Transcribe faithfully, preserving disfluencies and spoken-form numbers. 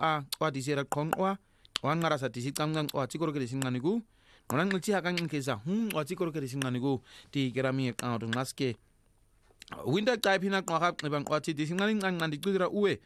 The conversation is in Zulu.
a wadisera qonqwa wanqara sa disi qamnqam wa tikoro ke sinqani ku ngona ngithi aka nginkeza hm wa tikoro ke sinqani ku ti kerami eqawdo ngaske winter xa phina qwa xa xiba qwathi disinqani ncanca ndicikira uwe